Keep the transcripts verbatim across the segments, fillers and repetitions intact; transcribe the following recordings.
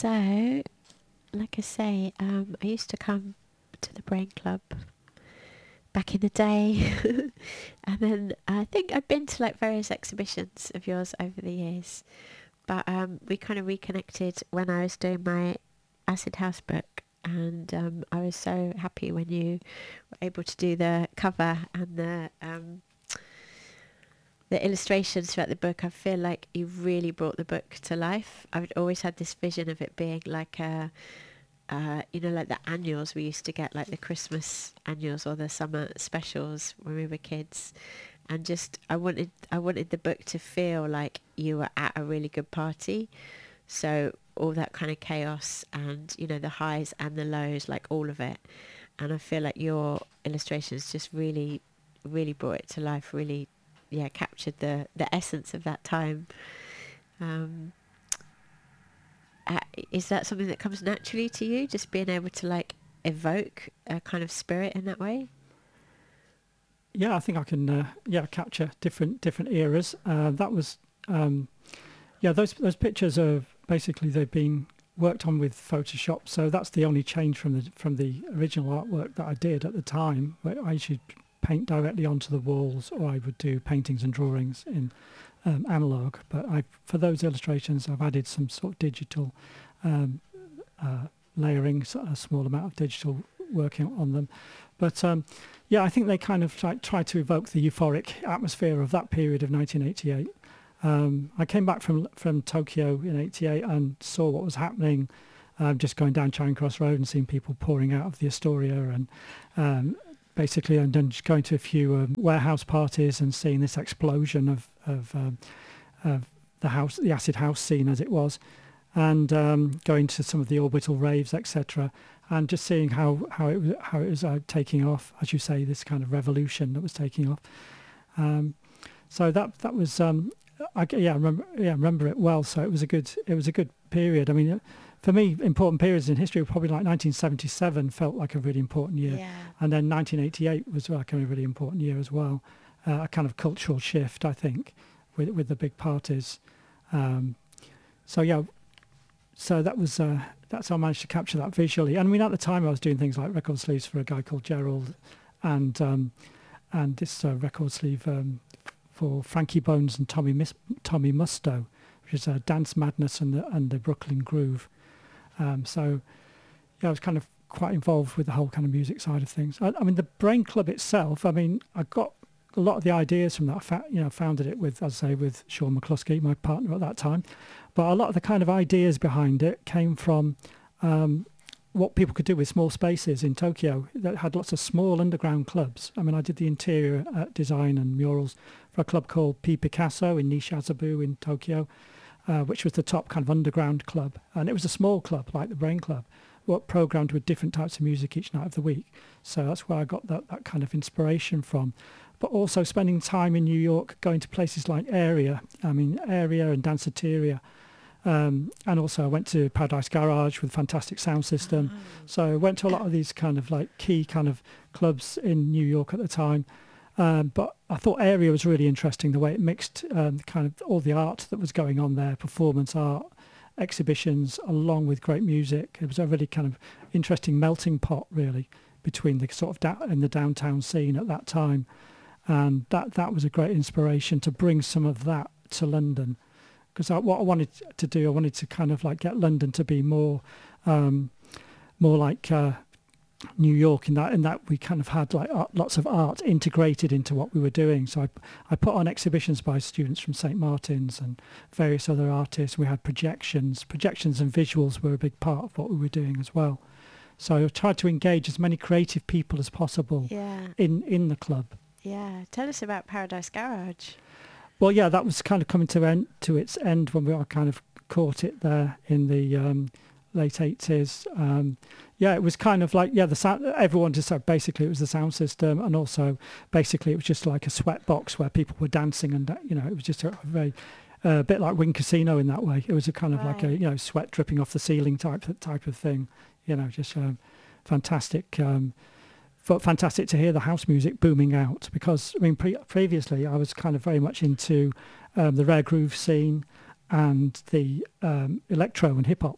So, like I say, um, I used to come to the Brain Club back in the day. And then I think I'd been to like various exhibitions of yours over the years. But um, we kind of reconnected when I was doing my Acid House book. And um, I was so happy when you were able to do the cover and the um, the illustrations throughout the book. I feel like you really brought the book to life. I've always had this vision of it being like a, uh, you know, like the annuals we used to get, like the Christmas annuals or the summer specials when we were kids. And just, I wanted, I wanted the book to feel like you were at a really good party. So all that kind of chaos and, you know, the highs and the lows, like all of it. And I feel like your illustrations just really, really brought it to life, really, yeah, captured the, the essence of that time. Um, uh, is that something that comes naturally to you, just being able to like evoke a kind of spirit in that way? Yeah, I think I can. Uh, yeah, capture different different eras. Uh, that was, um, yeah, those those pictures are basically they've been worked on with Photoshop. So that's the only change from the from the original artwork that I did at the time, where I should paint directly onto the walls, or I would do paintings and drawings in um, analog. But I, for those illustrations, I've added some sort of digital um, uh, layering, so a small amount of digital working on them. But um, yeah, I think they kind of try, try to evoke the euphoric atmosphere of that period of nineteen eighty-eight. Um, I came back from from Tokyo in eighty-eight and saw what was happening, um, just going down Charing Cross Road and seeing people pouring out of the Astoria, and um, basically, and then just going to a few um, warehouse parties and seeing this explosion of of, um, of the house, the acid house scene as it was, and um, going to some of the orbital raves, et cetera, and just seeing how how it was how it was uh, taking off, as you say, this kind of revolution that was taking off. Um, so that that was. Um, I, yeah, I remember. Yeah, I remember it well. So it was a good. It was a good period. I mean, for me, important periods in history were probably like nineteen seventy-seven felt like a really important year, Yeah. and then nineteen eighty-eight was like a really important year as well. Uh, a kind of cultural shift, I think, with with the big parties. Um, so yeah, so that was uh, that's how I managed to capture that visually. And I mean, at the time, I was doing things like record sleeves for a guy called Gerald, and um, and this uh, record sleeve. Um, for Frankie Bones and Tommy Mis- Tommy Musto, which is uh, Dance Madness and the and the Brooklyn Groove. Um, so, yeah, I was kind of quite involved with the whole kind of music side of things. I, I mean, the Brain Club itself. I mean, I got a lot of the ideas from that. I fa- you know, founded it with, as I say, with Sean McCluskey, my partner at that time. But a lot of the kind of ideas behind it came from um, what people could do with small spaces in Tokyo that had lots of small underground clubs. I mean, I did the interior uh, design and murals for a club called P. Picasso in Nishizabu in Tokyo, uh, which was the top kind of underground club. And it was a small club, like the Brain Club, what programmed with different types of music each night of the week. So that's where I got that, that kind of inspiration from. But also spending time in New York, going to places like Area, I mean, Area and Danceteria. Um, and also I went to Paradise Garage with a fantastic sound system. Oh. So I went to a lot of these kind of like key kind of clubs in New York at the time. Um, but I thought Area was really interesting, the way it mixed um, kind of all the art that was going on there, performance art, exhibitions, along with great music. It was a really kind of interesting melting pot, really, between the sort of da- in the downtown scene at that time. And that, that was a great inspiration to bring some of that to London. Because what I wanted to do, I wanted to kind of like get London to be more, um, more like uh, New York in that in that we kind of had like art, lots of art integrated into what we were doing. So I, I put on exhibitions by students from Saint Martin's and various other artists. We had projections, projections and visuals were a big part of what we were doing as well. So I tried to engage as many creative people as possible Yeah. in, in the club. Yeah. Tell us about Paradise Garage. Well, yeah, that was kind of coming to end to its end when we all kind of caught it there in the um, late eighties. Um, yeah, it was kind of like, yeah, the sound, everyone just said basically it was the sound system, and also basically it was just like a sweat box where people were dancing, and you know, it was just a, a very uh, a bit like Wing Casino in that way. It was a kind of right. like a, you know, sweat dripping off the ceiling type type of thing. You know, just um, fantastic. Um, But fantastic to hear the house music booming out, because I mean pre- previously I was kind of very much into um, the rare groove scene and the um, electro and hip hop,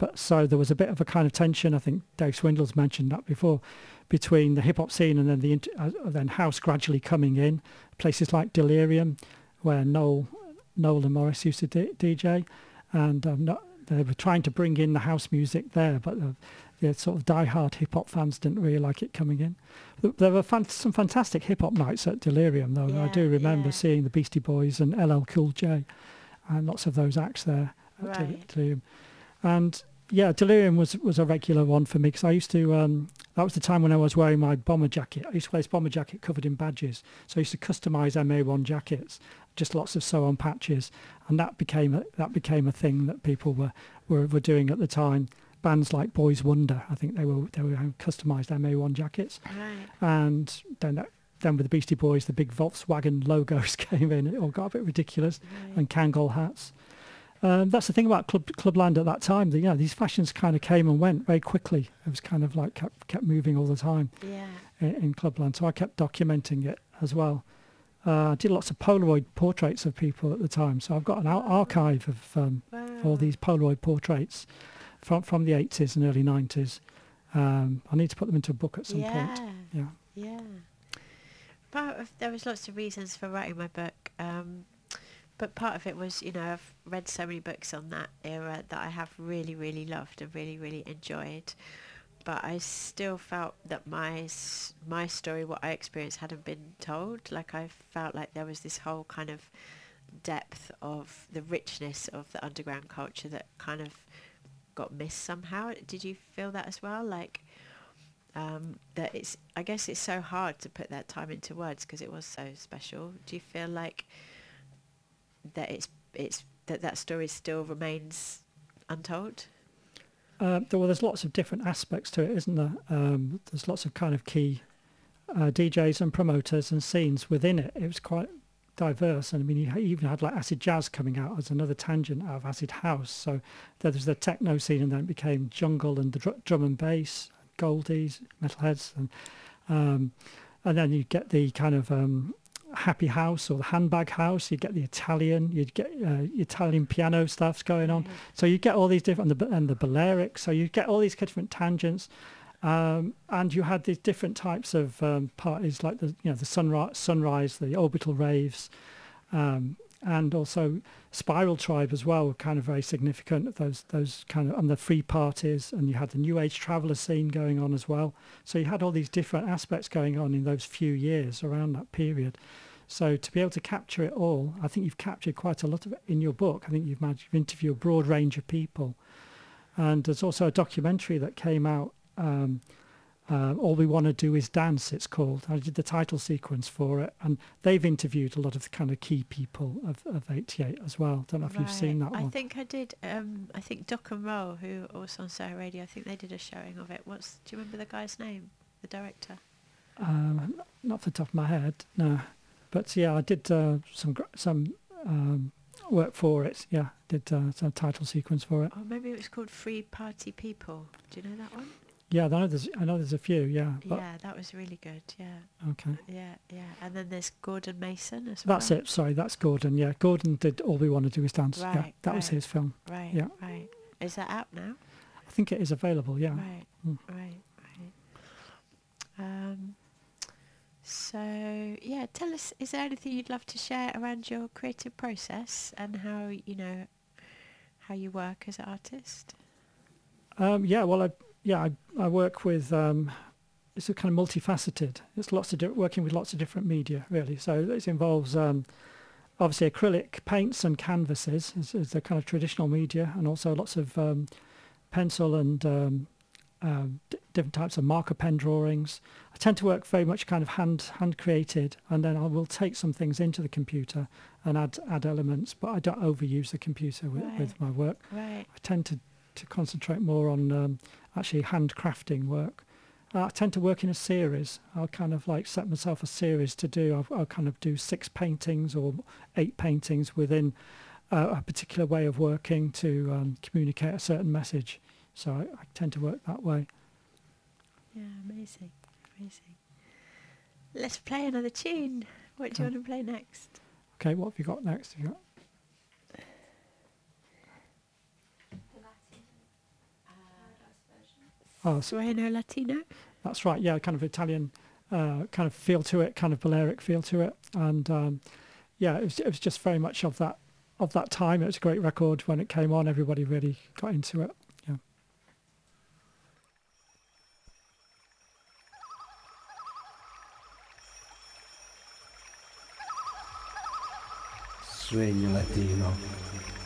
but so there was a bit of a kind of tension. I think Dave Swindle's mentioned that before, between the hip hop scene and then the int- uh, then house gradually coming in. Places like Delirium, where Noel Noel and Morris used to d- D J, and um, not, they were trying to bring in the house music there, but the, the sort of die-hard hip hop fans didn't really like it coming in. There were fan- some fantastic hip hop nights at Delirium, though. Yeah, I do remember yeah. seeing the Beastie Boys and L L Cool J, and lots of those acts there at Del- Right. Delirium. And yeah, Delirium was was a regular one for me, because I used to. Um, that was the time when I was wearing my bomber jacket. I used to wear this bomber jacket covered in badges, so I used to customise M A one jackets, just lots of sew-on patches, and that became a, that became a thing that people were, were were doing at the time. Bands like Boys Wonder, I think they were they were having customised M A one jackets, Right. and then that, then with the Beastie Boys, the big Volkswagen logos came in. It all got a bit ridiculous, Right. and Kangol hats. Um, that's the thing about Club Clubland at that time. The, yeah, these fashions kind of came and went very quickly. It was kind of like kept kept moving all the time Yeah. in, in Clubland. So I kept documenting it as well. Uh, I did lots of Polaroid portraits of people at the time. So I've got an ar- archive of um, Wow. all these Polaroid portraits from from the eighties and early nineties. Um, I need to put them into a book at some yeah. point. Yeah. Yeah. Part of there was lots of reasons for writing my book, um, but part of it was, you know, I've read so many books on that era that I have really, really loved and really, really enjoyed. But I still felt that my s- my story, what I experienced, hadn't been told. Like I felt like there was this whole kind of depth of the richness of the underground culture that kind of got missed somehow. Did you feel that as well? Like um, that it's, I guess it's so hard to put that time into words because it was so special. Do you feel like that it's it's that that story still remains untold? Uh, there, well, there's lots of different aspects to it, isn't there? Um, there's lots of kind of key uh, D Js and promoters and scenes within it. It was quite diverse, and I mean, you ha- even had like acid jazz coming out as another tangent out of acid house. So there was the techno scene, and then it became jungle and the dr- drum and bass, Goldies, metalheads, and um, and then you get the kind of um, happy house or the handbag house. You get the Italian, you'd get uh, Italian piano stuffs going on. Right. So you get all these different, and the, and the Balearic. So you get all these different tangents, um, and you had these different types of um, parties, like the you know the sunrise, sunrise, the orbital raves, um, and also Spiral Tribe as well, were kind of very significant. Those those kind of and the free parties, and you had the New Age traveller scene going on as well. So you had all these different aspects going on in those few years around that period. So to be able to capture it all, I think you've captured quite a lot of it in your book. I think you've managed to interview a broad range of people. And there's also a documentary that came out, um, uh, All We Want to Do Is Dance, it's called. I did the title sequence for it. And they've interviewed a lot of the kind of key people of, of eighty-eight as well. Don't know if you've seen that I one. think I did. Um, I think Doc and Roll, who are also on Soho Radio, I think they did a showing of it. What's do you remember the guy's name? The director? Um, not off the top of my head, no. But yeah, I did uh, some gr- some um, work for it. Yeah, did uh, some title sequence for it. Or maybe it was called Free Party People. Do you know that one? Yeah, I know there's I know there's a few. Yeah, but Yeah, that was really good. Yeah, okay. yeah, yeah. And then there's Gordon Mason as well. That's it. Sorry, that's Gordon. Yeah, Gordon did All We Want to Do Is Dance. yeah, Right, that was right. his film. Right, Yeah. right. Is that out now? I think it is available. Yeah. Right, Mm. right, right. Um, so, yeah, tell us, is there anything you'd love to share around your creative process and how, you know, how you work as an artist? Um, yeah. Well, I yeah I, I work with. Um, it's a kind of multifaceted. It's lots of di- working with lots of different media really. So it involves um, obviously acrylic paints and canvases is, is the kind of traditional media, and also lots of um, pencil and um, um, d- different types of marker pen drawings. I tend to work very much kind of hand hand created, and then I will take some things into the computer and add add elements, but I don't overuse the computer with, Right. with my work. Right, I tend to, to concentrate more on um, actually handcrafting work. Uh, I tend to work in a series. I'll kind of like set myself a series to do. I'll, I'll kind of do six paintings or eight paintings within uh, a particular way of working to um, communicate a certain message. So I, I tend to work that way. yeah, amazing, amazing. Let's play another tune. What do you Okay. want to play next? Okay, what have you got next? Have you got? Oh, s- Sueno Latino. that's right. Yeah, kind of Italian uh, kind of feel to it, kind of Balearic feel to it, and um, yeah, it was it was just very much of that of that time. It was a great record when it came on. Everybody really got into it. Yeah. Sueño latino.